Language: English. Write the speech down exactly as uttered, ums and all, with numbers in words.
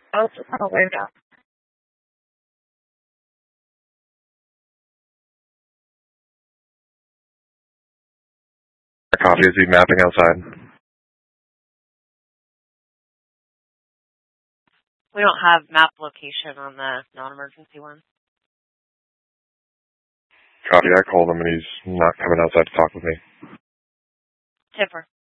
Oh, just on the way down. Coffee, is he mapping outside? We don't have map location on the non-emergency one. Copy, I called him and he's not coming outside to talk with me. Tipper.